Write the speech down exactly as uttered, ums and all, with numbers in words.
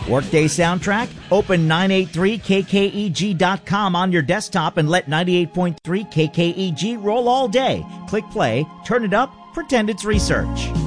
Workday soundtrack? Open nine eighty-three K K E G dot com on your desktop and let ninety-eight point three K K E G roll all day. Click play, turn it up, pretend it's research.